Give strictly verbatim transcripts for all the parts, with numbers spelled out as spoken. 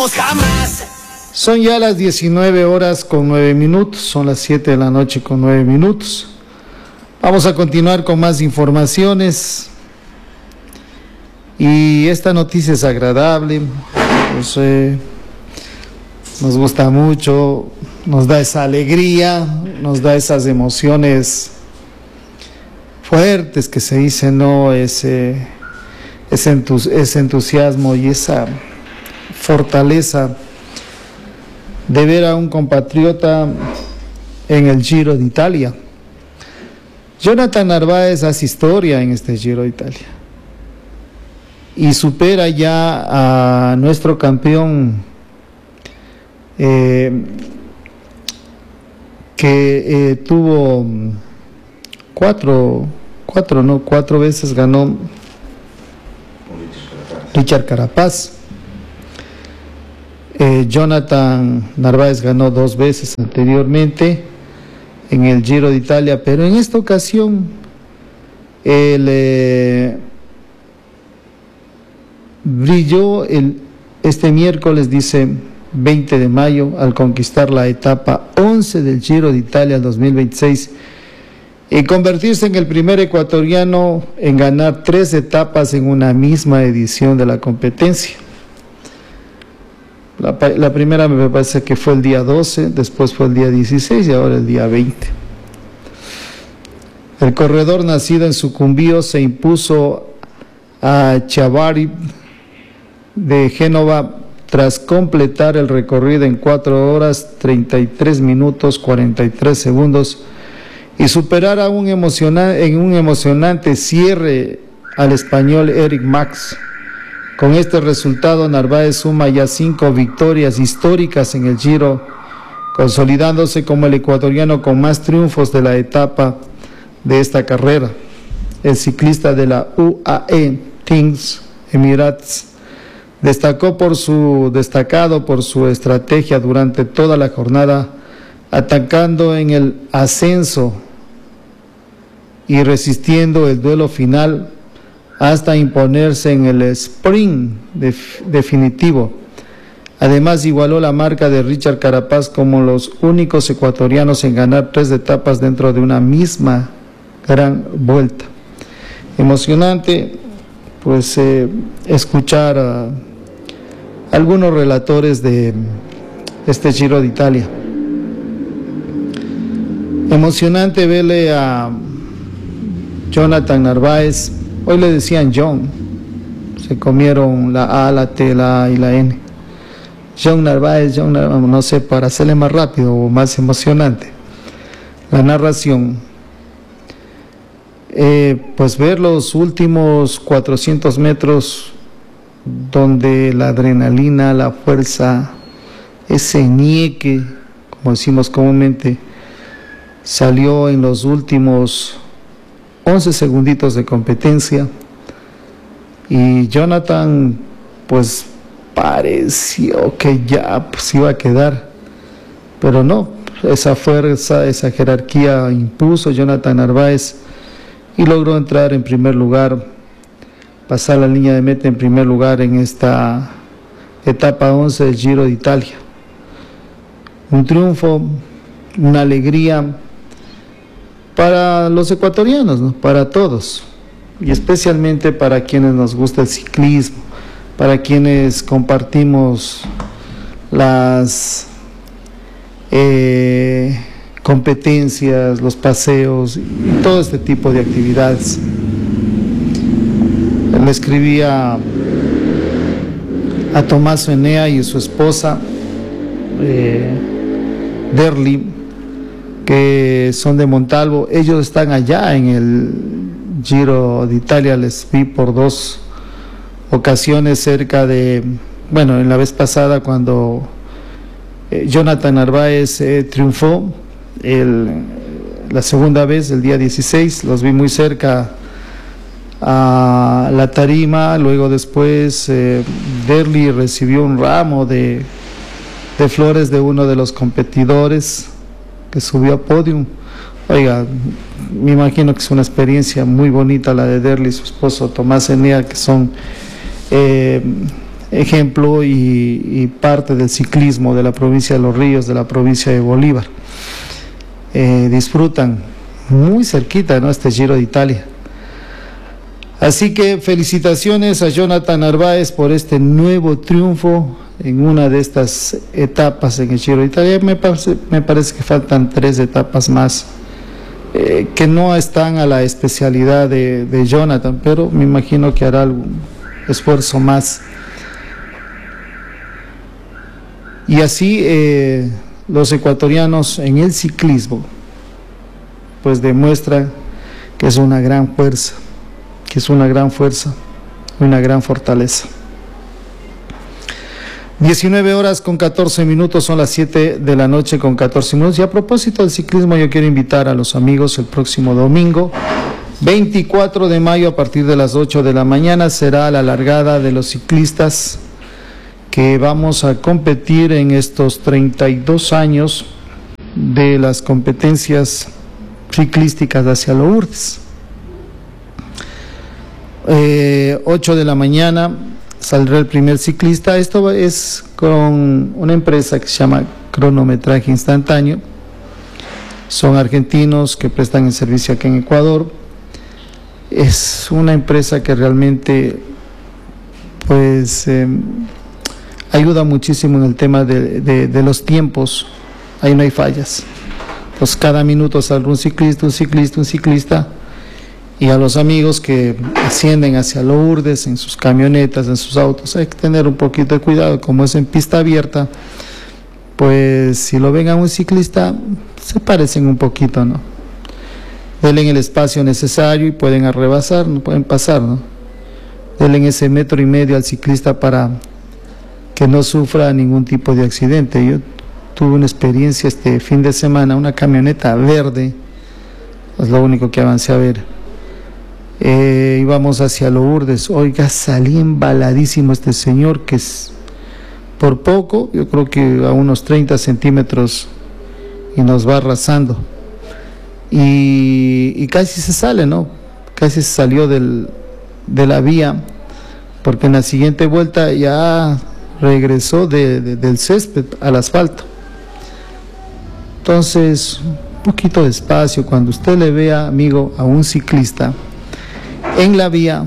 olvidaremos jamás. Son ya las diecinueve horas con nueve minutos, son las siete de la noche con nueve minutos. Vamos a continuar con más informaciones. Y esta noticia es agradable, pues, eh, nos gusta mucho, nos da esa alegría, nos da esas emociones fuertes que se dicen, ¿no? Ese, ese, entus, ese entusiasmo y esa fortaleza de ver a un compatriota en el Giro de Italia. Jonathan Narváez hace historia en este Giro de Italia y supera ya a nuestro campeón eh, que eh, tuvo cuatro, cuatro, no, cuatro veces ganó Richard Carapaz. Eh, Jonathan Narváez ganó dos veces anteriormente en el Giro de Italia, pero en esta ocasión él eh, brilló el, este miércoles, dice veinte de mayo, al conquistar la etapa once del Giro de Italia dos mil veintiséis y convertirse en el primer ecuatoriano en ganar tres etapas en una misma edición de la competencia. La, la primera me parece que fue el día doce, después fue el día dieciséis y ahora el día veinte. El corredor nacido en Sucumbío se impuso a Chiavari de Génova tras completar el recorrido en cuatro horas treinta y tres minutos cuarenta y tres segundos y superar a un emociona, en un emocionante cierre al español Eric Max. Con este resultado, Narváez suma ya cinco victorias históricas en el Giro, consolidándose como el ecuatoriano con más triunfos de la etapa de esta carrera. El ciclista de la U A E Teams Emirates destacó por su, destacado por su estrategia durante toda la jornada, atacando en el ascenso y resistiendo el duelo final hasta imponerse en el sprint def, definitivo. Además, igualó la marca de Richard Carapaz como los únicos ecuatorianos en ganar tres etapas dentro de una misma gran vuelta. Emocionante, pues, eh, escuchar a algunos relatores de este Giro de Italia. Emocionante verle a Jonathan Narváez. Hoy le decían John, se comieron la A, la T, la A y la N. John Narváez, John Narváez, no sé, para hacerle más rápido o más emocionante la narración. Eh, pues ver los últimos cuatrocientos metros donde la adrenalina, la fuerza, ese ñeque, como decimos comúnmente, salió en los últimos once segunditos de competencia y Jonathan pues pareció que ya pues iba a quedar, pero no, esa fuerza, esa jerarquía impuso Jonathan Narváez y logró entrar en primer lugar, pasar la línea de meta en primer lugar en esta etapa once del Giro de Italia. Un triunfo, una alegría para los ecuatorianos, ¿no? Para todos, y especialmente para quienes nos gusta el ciclismo, para quienes compartimos las eh, competencias, los paseos y todo este tipo de actividades. Le escribía a Tomás Enea y su esposa eh, Derli, que son de Montalvo. Ellos están allá en el Giro de Italia, les vi por dos ocasiones cerca de, bueno, en la vez pasada cuando eh, Jonathan Narváez eh, triunfó, el, la segunda vez, el día dieciséis, los vi muy cerca a la tarima. Luego después eh, Derli recibió un ramo de, de flores de uno de los competidores que subió a podium. Oiga, me imagino que es una experiencia muy bonita la de Derli y su esposo Tomás Enea, que son eh, ejemplo y, y parte del ciclismo de la provincia de Los Ríos, de la provincia de Bolívar. Eh, disfrutan muy cerquita, ¿no?, este Giro de Italia. Así que felicitaciones a Jonathan Narváez por este nuevo triunfo en una de estas etapas en el Giro de Italia. Me parece, me parece que faltan tres etapas más eh, que no están a la especialidad de, de Jonathan, pero me imagino que hará algún esfuerzo más. Y así eh, los ecuatorianos en el ciclismo pues demuestran que es una gran fuerza, que es una gran fuerza, una gran fortaleza. diecinueve horas con catorce minutos, son las siete de la noche con catorce minutos. Y a propósito del ciclismo, yo quiero invitar a los amigos el próximo domingo, veinticuatro de mayo, a partir de las ocho de la mañana, será la largada de los ciclistas que vamos a competir en estos treinta y dos años de las competencias ciclísticas hacia Lourdes. Eh, ocho de la mañana saldrá el primer ciclista. Esto es con una empresa que se llama Cronometraje Instantáneo. Son argentinos que prestan el servicio aquí en Ecuador. Es una empresa que realmente pues eh, ayuda muchísimo en el tema de, de, de los tiempos. Ahí no hay fallas. Pues cada minuto saldrá un ciclista, un ciclista, un ciclista. Y a los amigos que ascienden hacia Lourdes en sus camionetas, en sus autos, hay que tener un poquito de cuidado. Como es en pista abierta, pues si lo ven a un ciclista, se parecen un poquito, ¿no? Denle el espacio necesario y pueden rebasar, no pueden pasar, ¿no? Denle ese metro y medio al ciclista para que no sufra ningún tipo de accidente. Yo tuve una experiencia este fin de semana, una camioneta verde, es lo único que avancé a ver. Eh, íbamos hacia Lourdes, oiga, salí embaladísimo este señor, que es por poco, yo creo que a unos treinta centímetros, y nos va arrasando. Y, y casi se sale, ¿no? Casi se salió del, de la vía, porque en la siguiente vuelta ya regresó de, de, del césped al asfalto. Entonces, un poquito despacio, cuando usted le vea, amigo, a un ciclista en la vía,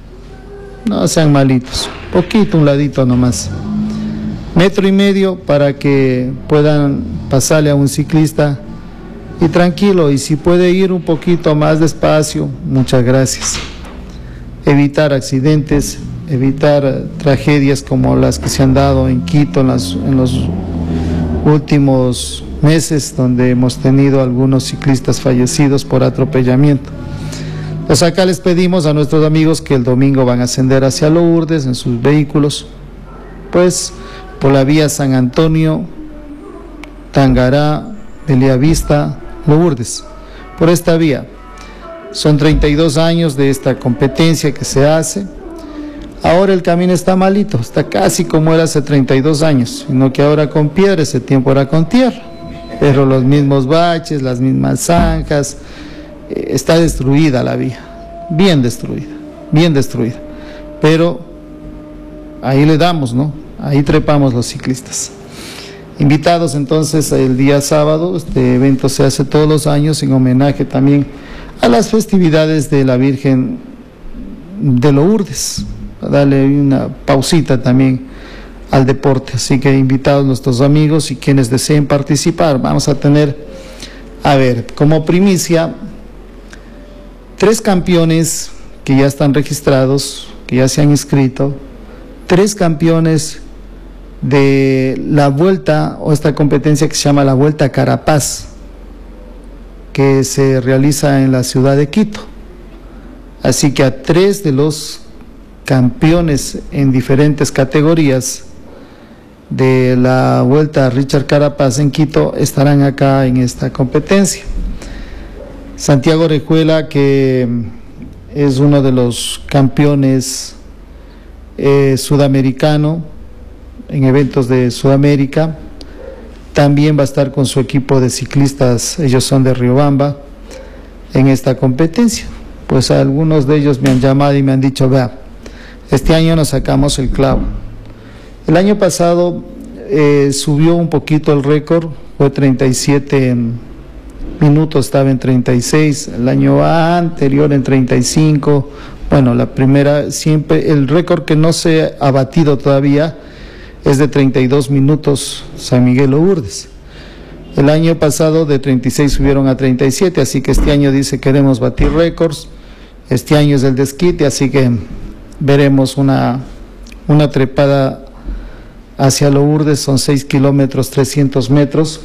no sean malitos, poquito, un ladito nomás, metro y medio para que puedan pasarle a un ciclista, y tranquilo, y si puede ir un poquito más despacio, muchas gracias. Evitar accidentes, evitar uh, tragedias como las que se han dado en Quito en, las, en los últimos meses, donde hemos tenido algunos ciclistas fallecidos por atropellamiento. Pues acá les pedimos a nuestros amigos que el domingo van a ascender hacia Lourdes en sus vehículos, pues por la vía San Antonio, Tangará, Beliavista, Lourdes, por esta vía. Son treinta y dos años de esta competencia que se hace. Ahora el camino está malito, está casi como era hace treinta y dos años, sino que ahora con piedra, ese tiempo era con tierra, pero los mismos baches, las mismas zanjas, eh, está destruida la vía, bien destruida, bien destruida, pero ahí le damos, ¿no? Ahí trepamos los ciclistas. Invitados entonces el día sábado, este evento se hace todos los años en homenaje también a las festividades de la Virgen de Lourdes, a darle una pausita también al deporte. Así que invitados nuestros amigos y quienes deseen participar. Vamos a tener, a ver, como primicia, tres campeones que ya están registrados, que ya se han inscrito, tres campeones de la vuelta, o esta competencia que se llama la Vuelta a Carapaz, que se realiza en la ciudad de Quito. Así que a tres de los campeones en diferentes categorías de la Vuelta a Richard Carapaz en Quito estarán acá en esta competencia. Santiago Orejuela, que es uno de los campeones eh, sudamericano en eventos de Sudamérica, también va a estar con su equipo de ciclistas, ellos son de Riobamba, en esta competencia. Pues algunos de ellos me han llamado y me han dicho, vea, este año nos sacamos el clavo, El año pasado eh, subió un poquito el récord, fue treinta y siete minutos, estaba en treinta y seis, el año anterior en treinta y cinco. Bueno, la primera, siempre, el récord que no se ha batido todavía es de treinta y dos minutos, San Miguel Lourdes. El año pasado de treinta y seis subieron a treinta y siete, así que este año dice queremos batir récords. Este año es el desquite, así que veremos una, una trepada hacia Lourdes, son seis kilómetros, trescientos metros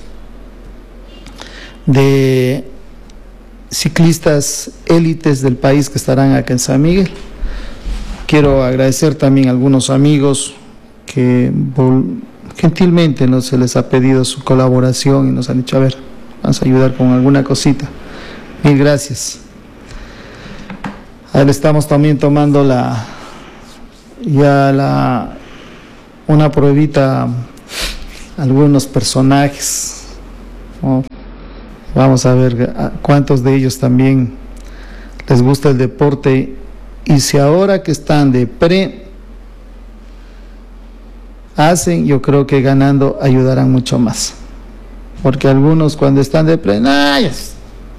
de ciclistas élites del país que estarán acá en San Miguel. Quiero agradecer también a algunos amigos que gentilmente no se les ha pedido su colaboración y nos han dicho, a ver, vamos a ayudar con alguna cosita. Mil gracias. Ahora estamos también tomando la ya la una pruebita, algunos personajes, ¿no? Vamos a ver a cuántos de ellos también les gusta el deporte, y si ahora que están de pre hacen, yo creo que ganando ayudarán mucho más, porque algunos cuando están de pre, nah, es,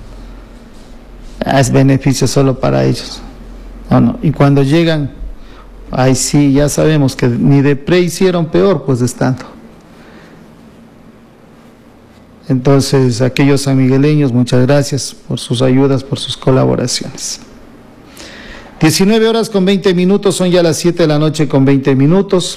es beneficio solo para ellos, no, no, y cuando llegan, ay sí, ya sabemos que ni de pre hicieron, peor pues estando. Entonces, aquellos sanmigueleños, muchas gracias por sus ayudas, por sus colaboraciones. diecinueve horas con veinte minutos, son ya las siete de la noche con veinte minutos.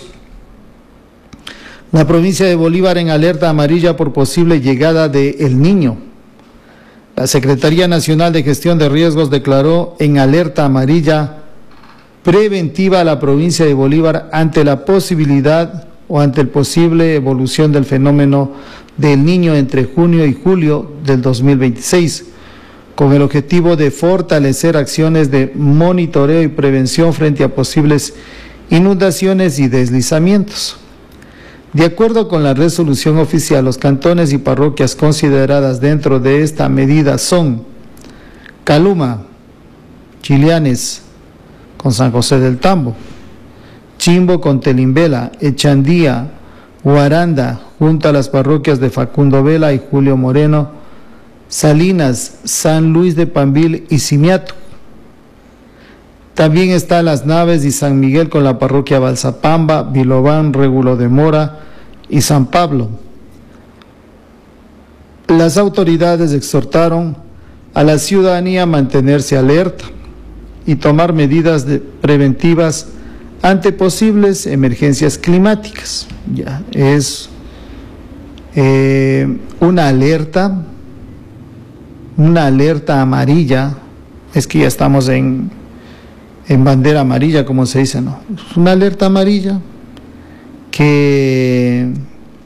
La provincia de Bolívar en alerta amarilla por posible llegada de El Niño. La Secretaría Nacional de Gestión de Riesgos declaró en alerta amarilla preventiva a la provincia de Bolívar ante la posibilidad o ante el posible evolución del fenómeno del Niño entre junio y julio del dos mil veintiséis, con el objetivo de fortalecer acciones de monitoreo y prevención frente a posibles inundaciones y deslizamientos. De acuerdo con la resolución oficial, los cantones y parroquias consideradas dentro de esta medida son Caluma, Chilianes con San José del Tambo, Chimbo con Telimbela, Echandía, Guaranda, junto a las parroquias de Facundo Vela y Julio Moreno, Salinas, San Luis de Pambil y Simiato. También están Las Naves y San Miguel con la parroquia Balsapamba, Vilobán, Régulo de Mora y San Pablo. Las autoridades exhortaron a la ciudadanía a mantenerse alerta y tomar medidas de preventivas ante posibles emergencias climáticas. Ya es eh, una alerta, una alerta amarilla, es que ya estamos en, en bandera amarilla, como se dice, ¿no? Es una alerta amarilla que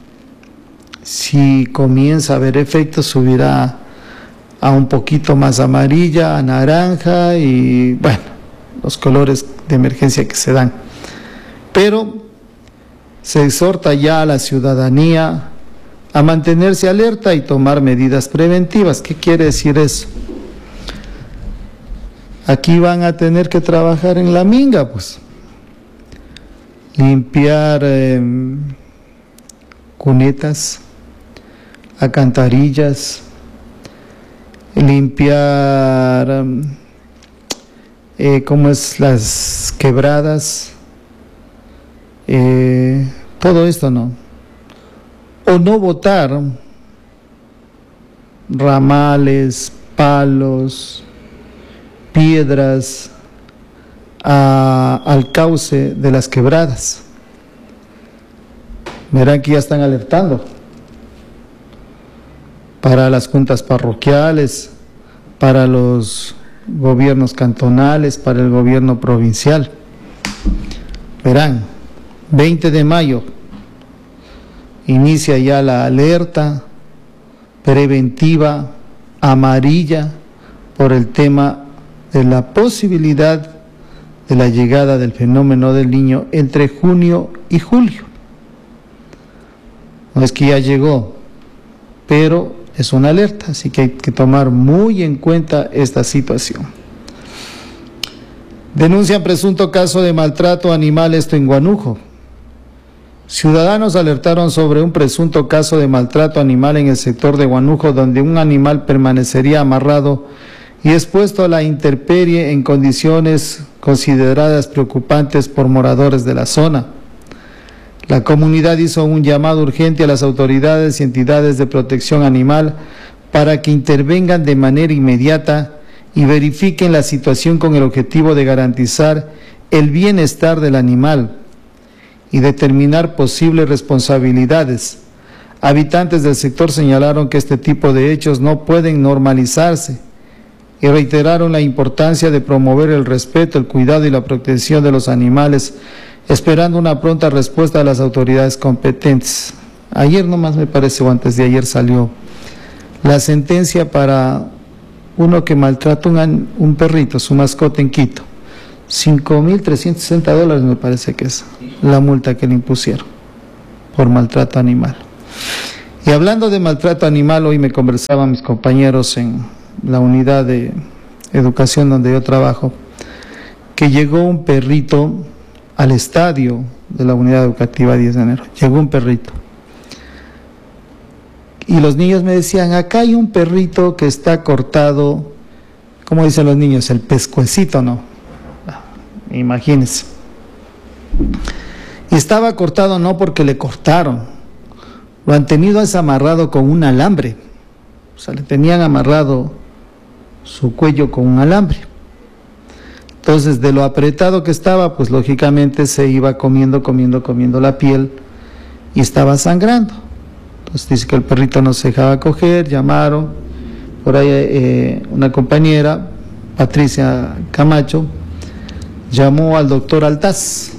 si comienza a haber efectos subirá a un poquito más amarilla, a naranja y bueno, los colores de emergencia que se dan. Pero se exhorta ya a la ciudadanía a mantenerse alerta y tomar medidas preventivas. ¿Qué quiere decir eso? Aquí van a tener que trabajar en la minga, pues. Limpiar eh, cunetas, alcantarillas, limpiar, eh, ¿cómo es? Las quebradas, eh, todo esto, ¿no? O no botar ramales, palos, piedras a, al cauce de las quebradas. Verán que ya están alertando para las juntas parroquiales, para los gobiernos cantonales, para el gobierno provincial. Verán, veinte de mayo inicia ya la alerta preventiva amarilla por el tema de la posibilidad de la llegada del fenómeno del Niño entre junio y julio. No es que ya llegó, pero es una alerta, así que hay que tomar muy en cuenta esta situación. Denuncian presunto caso de maltrato animal, esto en Guanujo. Ciudadanos alertaron sobre un presunto caso de maltrato animal en el sector de Huánuco, donde un animal permanecería amarrado y expuesto a la intemperie en condiciones consideradas preocupantes por moradores de la zona. La comunidad hizo un llamado urgente a las autoridades y entidades de protección animal para que intervengan de manera inmediata y verifiquen la situación con el objetivo de garantizar el bienestar del animal y determinar posibles responsabilidades. Habitantes del sector señalaron que este tipo de hechos no pueden normalizarse y reiteraron la importancia de promover el respeto, el cuidado y la protección de los animales, esperando una pronta respuesta de las autoridades competentes. Ayer nomás me parece, o antes de ayer, salió la sentencia para uno que maltrata un, un perrito, su mascota en Quito. cinco mil trescientos sesenta dólares me parece que es la multa que le impusieron por maltrato animal. Y hablando de maltrato animal, hoy me conversaban mis compañeros en la unidad de educación donde yo trabajo, que llegó un perrito al estadio de la unidad educativa diez de enero, llegó un perrito. Y los niños me decían, acá hay un perrito que está cortado, ¿cómo dicen los niños? El pescuecito, ¿no? Imagínense. Y estaba cortado no porque le cortaron, lo han tenido desamarrado con un alambre, o sea, le tenían amarrado su cuello con un alambre. Entonces, de lo apretado que estaba, pues lógicamente se iba comiendo, comiendo, comiendo la piel y estaba sangrando. Entonces dice que el perrito no se dejaba coger, llamaron, por ahí eh, una compañera, Patricia Camacho, llamó al doctor Aldaz.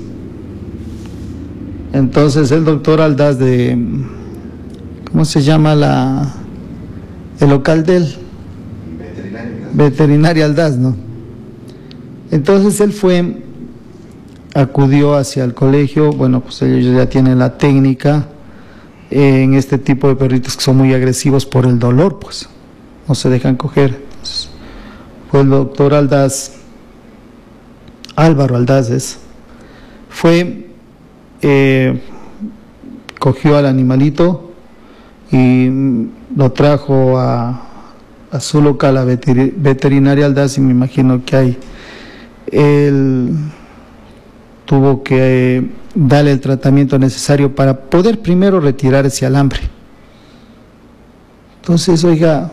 Entonces el doctor Aldaz de, ¿cómo se llama la, el local de él? Veterinaria. Veterinaria Aldaz, ¿no? Entonces él fue, acudió hacia el colegio, bueno, pues ellos ya tienen la técnica eh, en este tipo de perritos que son muy agresivos por el dolor, pues, no se dejan coger. Entonces, fue el doctor Aldaz, Álvaro Aldaz es, fue, eh, cogió al animalito y lo trajo a, a su local, a Veterinaria Aldaz, y me imagino que hay él tuvo que eh, darle el tratamiento necesario para poder primero retirar ese alambre. Entonces, oiga,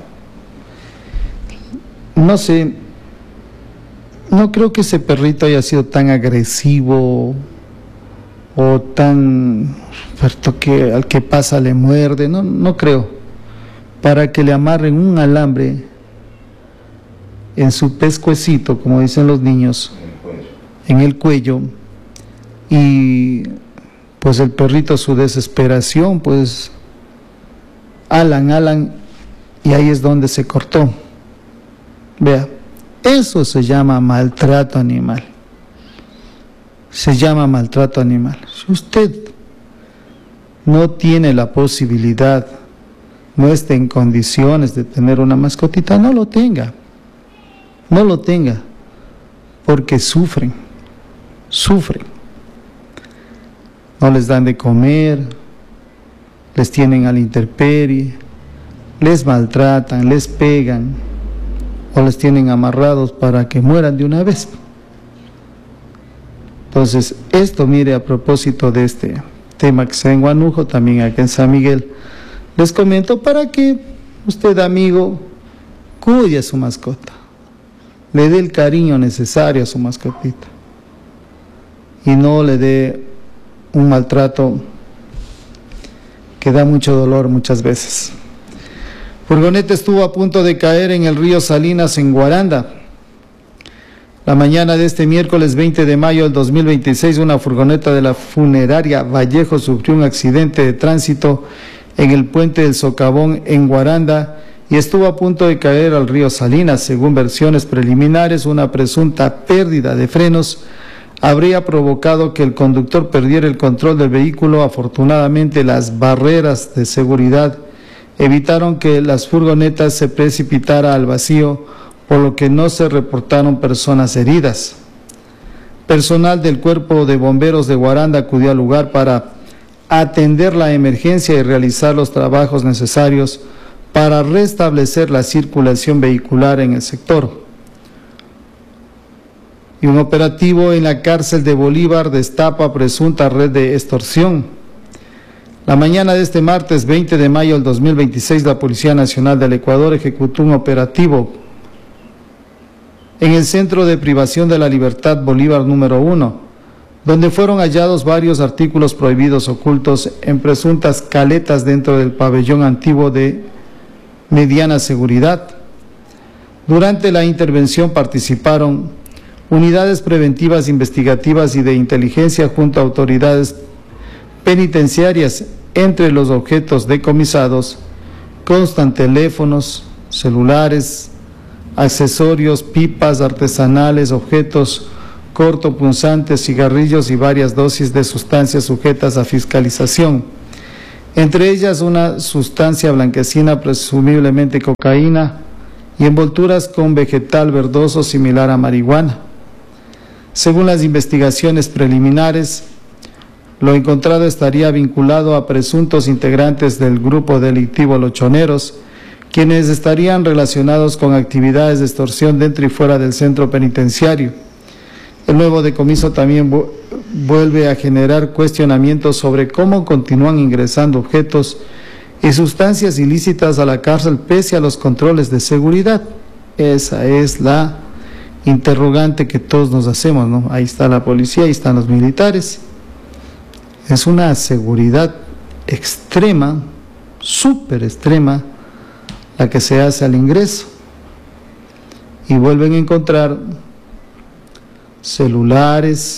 no sé, no creo que ese perrito haya sido tan agresivo o tan fuerte que al que pasa le muerde, no, no creo, para que le amarren un alambre en su pescuecito, como dicen los niños, en el cuello, y pues el perrito, su desesperación, pues alan, alan, y ahí es donde se cortó. Vea, eso se llama maltrato animal, se llama maltrato animal. Si usted no tiene la posibilidad, no está en condiciones de tener una mascotita, no lo tenga. No lo tenga, porque sufren, sufren. No les dan de comer, les tienen a la intemperie, les maltratan, les pegan o les tienen amarrados para que mueran de una vez. Entonces, esto, mire, a propósito de este tema que se da en Huánuco, también aquí en San Miguel, les comento para que usted, amigo, cuide a su mascota, le dé el cariño necesario a su mascotita y no le dé un maltrato que da mucho dolor muchas veces. Furgoneta estuvo a punto de caer en el río Salinas en Guaranda. La mañana de este miércoles veinte de mayo del dos mil veintiséis, una furgoneta de la funeraria Vallejo sufrió un accidente de tránsito en el puente del Socavón en Guaranda y estuvo a punto de caer al río Salinas. Según versiones preliminares, una presunta pérdida de frenos habría provocado que el conductor perdiera el control del vehículo. Afortunadamente, las barreras de seguridad evitaron que las furgonetas se precipitara al vacío, por lo que no se reportaron personas heridas. Personal del Cuerpo de Bomberos de Guaranda acudió al lugar para atender la emergencia y realizar los trabajos necesarios para restablecer la circulación vehicular en el sector. Y un operativo en la cárcel de Bolívar destapa presunta red de extorsión. La mañana de este martes veinte de mayo del dos mil veintiséis, la Policía Nacional del Ecuador ejecutó un operativo en el Centro de Privación de la Libertad Bolívar número uno, donde fueron hallados varios artículos prohibidos ocultos en presuntas caletas dentro del pabellón antiguo de mediana seguridad. Durante la intervención participaron unidades preventivas investigativas y de inteligencia junto a autoridades penitenciarias. Entre los objetos decomisados constan teléfonos, celulares, accesorios, pipas artesanales, objetos cortopunzantes, cigarrillos y varias dosis de sustancias sujetas a fiscalización, entre ellas una sustancia blanquecina, presumiblemente cocaína, y envolturas con vegetal verdoso similar a marihuana. Según las investigaciones preliminares, lo encontrado estaría vinculado a presuntos integrantes del grupo delictivo Los Choneros, quienes estarían relacionados con actividades de extorsión dentro y fuera del centro penitenciario. El nuevo decomiso también vuelve a generar cuestionamientos sobre cómo continúan ingresando objetos y sustancias ilícitas a la cárcel pese a los controles de seguridad. Esa es la interrogante que todos nos hacemos, ¿no? Ahí está la policía, ahí están los militares. Es una seguridad extrema, súper extrema, la que se hace al ingreso. Y vuelven a encontrar celulares,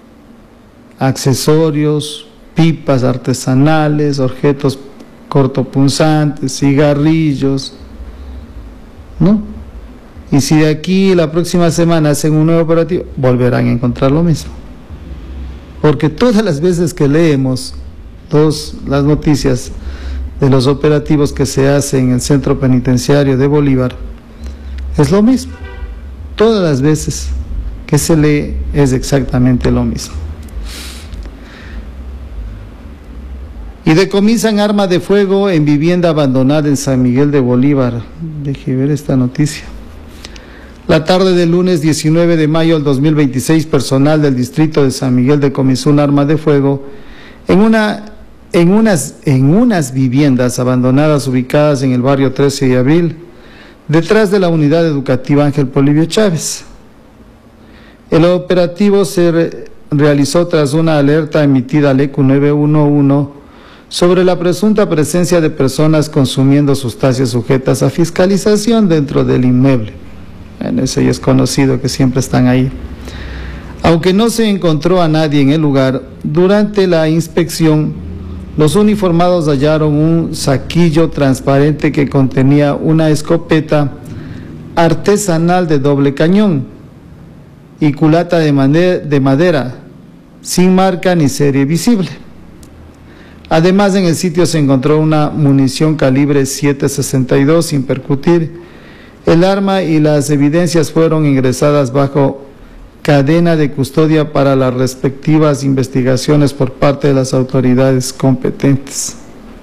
accesorios, pipas artesanales, objetos cortopunzantes, cigarrillos, ¿no? Y si de aquí la próxima semana hacen un nuevo operativo, volverán a encontrar lo mismo. Porque todas las veces que leemos todas las noticias de los operativos que se hacen en el centro penitenciario de Bolívar, es lo mismo. Todas las veces que se lee es exactamente lo mismo. Y decomisan arma de fuego en vivienda abandonada en San Miguel de Bolívar. Deje ver esta noticia. La tarde del lunes diecinueve de mayo del dos mil veintiséis, personal del distrito de San Miguel decomisó un arma de fuego en, una, en, unas, en unas viviendas abandonadas ubicadas en el barrio trece de abril, detrás de la unidad educativa Ángel Polibio Chávez. El operativo se re, realizó tras una alerta emitida al E Q nueve uno uno sobre la presunta presencia de personas consumiendo sustancias sujetas a fiscalización dentro del inmueble. En eso ya es conocido que siempre están ahí. Aunque no se encontró a nadie en el lugar, durante la inspección, los uniformados hallaron un saquillo transparente que contenía una escopeta artesanal de doble cañón y culata de madera, de madera sin marca ni serie visible. Además, en el sitio se encontró una munición calibre siete sesenta y dos sin percutir. El arma y las evidencias fueron ingresadas bajo cadena de custodia para las respectivas investigaciones por parte de las autoridades competentes.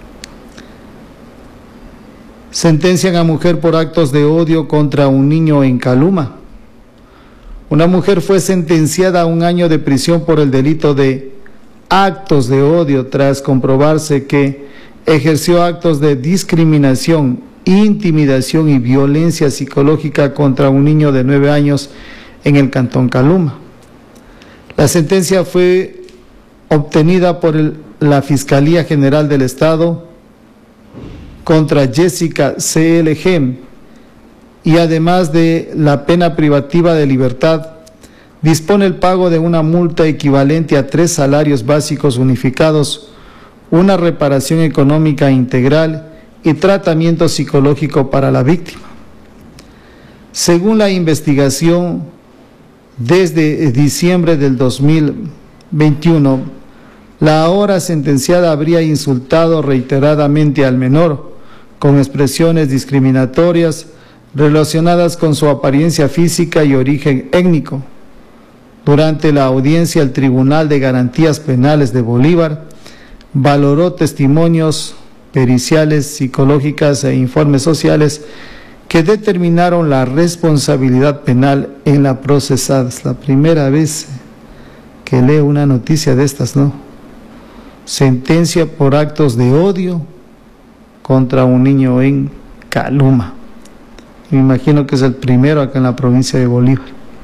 Sentencian a mujer por actos de odio contra un niño en Caluma. Una mujer fue sentenciada a un año de prisión por el delito de actos de odio tras comprobarse que ejerció actos de discriminación, intimidación y violencia psicológica contra un niño de nueve años en el cantón Caluma. La sentencia fue obtenida por el, la Fiscalía General del Estado contra Jessica C L G y además de la pena privativa de libertad, dispone el pago de una multa equivalente a tres salarios básicos unificados, una reparación económica integral y tratamiento psicológico para la víctima. Según la investigación, desde diciembre del dos mil veintiuno, la ahora sentenciada habría insultado reiteradamente al menor con expresiones discriminatorias relacionadas con su apariencia física y origen étnico. Durante la audiencia al Tribunal de Garantías Penales de Bolívar, valoró testimonios periciales, psicológicas e informes sociales que determinaron la responsabilidad penal en la procesada. Es la primera vez que leo una noticia de estas, ¿no? Sentencia por actos de odio contra un niño en Caluma. Me imagino que es el primero acá en la provincia de Bolívar.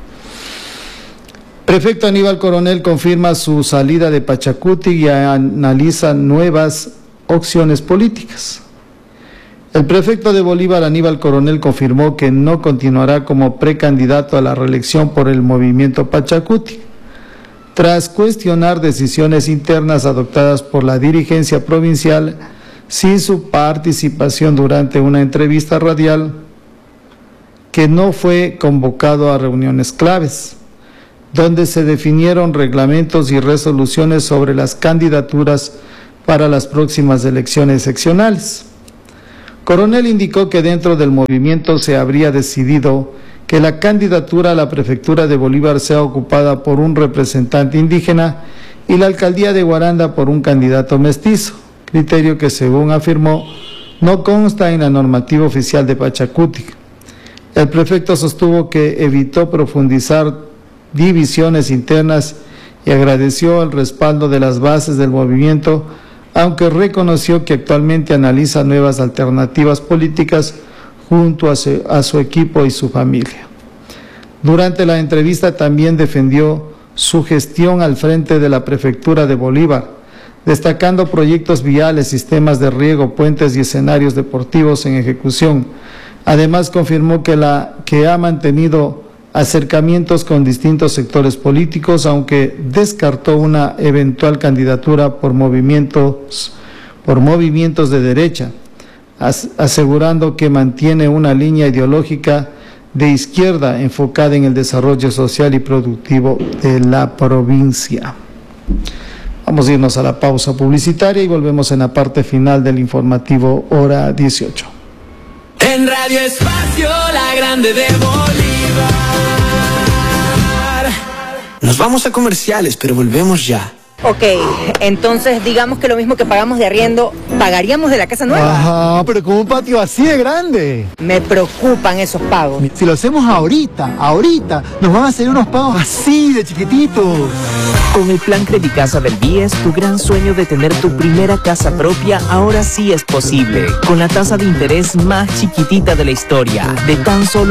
Prefecto Aníbal Coronel confirma su salida de Pachacuti y analiza nuevas opciones políticas. El prefecto de Bolívar, Aníbal Coronel, confirmó que no continuará como precandidato a la reelección por el movimiento Pachacuti, tras cuestionar decisiones internas adoptadas por la dirigencia provincial sin su participación durante una entrevista radial, que no fue convocado a reuniones claves, donde se definieron reglamentos y resoluciones sobre las candidaturas para las próximas elecciones seccionales. Coronel indicó que dentro del movimiento se habría decidido que la candidatura a la prefectura de Bolívar sea ocupada por un representante indígena y la alcaldía de Guaranda por un candidato mestizo, criterio que, según afirmó, no consta en la normativa oficial de Pachacuti. El prefecto sostuvo que evitó profundizar divisiones internas y agradeció el respaldo de las bases del movimiento, aunque reconoció que actualmente analiza nuevas alternativas políticas junto a su, a su equipo y su familia. Durante la entrevista también defendió su gestión al frente de la prefectura de Bolívar, destacando proyectos viales, sistemas de riego, puentes y escenarios deportivos en ejecución. Además, confirmó que, la, que ha mantenido acercamientos con distintos sectores políticos, aunque descartó una eventual candidatura por movimientos, por movimientos de derecha, as, asegurando que mantiene una línea ideológica de izquierda enfocada en el desarrollo social y productivo de la provincia. Vamos a irnos a la pausa publicitaria y volvemos en la parte final del informativo Hora dieciocho. En Radio Espacio, la grande de Bolívar. Nos vamos a comerciales, pero volvemos ya. Ok, entonces digamos que lo mismo que pagamos de arriendo, ¿pagaríamos de la casa nueva? Ajá, pero con un patio así de grande. Me preocupan esos pagos. Si lo hacemos ahorita, ahorita, nos van a hacer unos pagos así de chiquititos. Con el plan Credicasa del B I E S, tu gran sueño de tener tu primera casa propia ahora sí es posible. Con la tasa de interés más chiquitita de la historia, de tan solo